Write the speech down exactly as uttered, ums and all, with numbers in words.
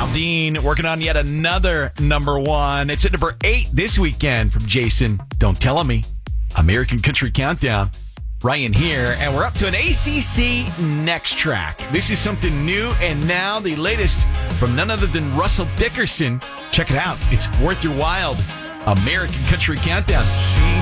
Dean working on yet another number one. It's at number eight this weekend from Jason. Don't Tell Me. American Country Countdown. Ryan here, and we're up to an A C C Next Track. This is something new, and now the latest from none other than Russell Dickerson. Check it out. It's worth your while. American Country Countdown.